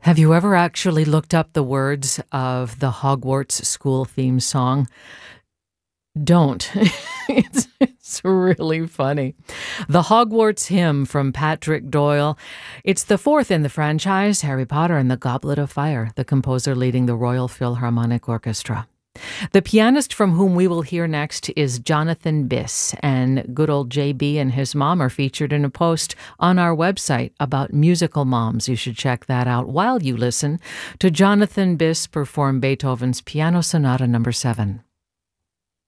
Have you ever actually looked up the words of the Hogwarts school theme song? Don't. It's really funny. The Hogwarts Hymn from Patrick Doyle. It's the fourth in the franchise, Harry Potter and the Goblet of Fire, the composer leading the Royal Philharmonic Orchestra. The pianist from whom we will hear next is Jonathan Biss, and good old JB and his mom are featured in a post on our website about musical moms. You should check that out while you listen to Jonathan Biss perform Beethoven's Piano Sonata No. 7.